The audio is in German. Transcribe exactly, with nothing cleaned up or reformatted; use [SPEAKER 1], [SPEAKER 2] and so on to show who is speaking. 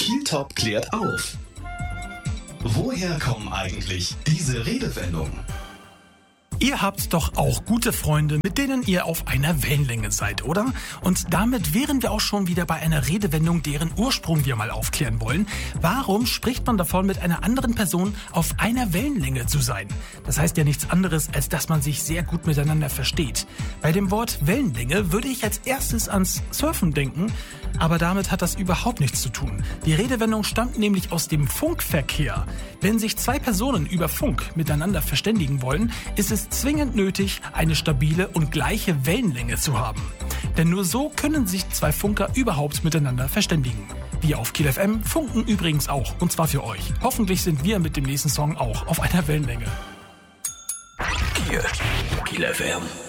[SPEAKER 1] Kiel Top klärt auf. Woher kommen eigentlich diese Redewendungen?
[SPEAKER 2] Ihr habt doch auch gute Freunde, mit denen ihr auf einer Wellenlänge seid, oder? Und damit wären wir auch schon wieder bei einer Redewendung, deren Ursprung wir mal aufklären wollen. Warum spricht man davon, mit einer anderen Person auf einer Wellenlänge zu sein? Das heißt ja nichts anderes, als dass man sich sehr gut miteinander versteht. Bei dem Wort Wellenlänge würde ich als erstes ans Surfen denken, aber damit hat das überhaupt nichts zu tun. Die Redewendung stammt nämlich aus dem Funkverkehr. Wenn sich zwei Personen über Funk miteinander verständigen wollen, ist es zwingend nötig, eine stabile und gleiche Wellenlänge zu haben. Denn nur so können sich zwei Funker überhaupt miteinander verständigen. Wir auf Kiel F M funken übrigens auch, und zwar für euch. Hoffentlich sind wir mit dem nächsten Song auch auf einer Wellenlänge.
[SPEAKER 1] Kiel, Kiel F M.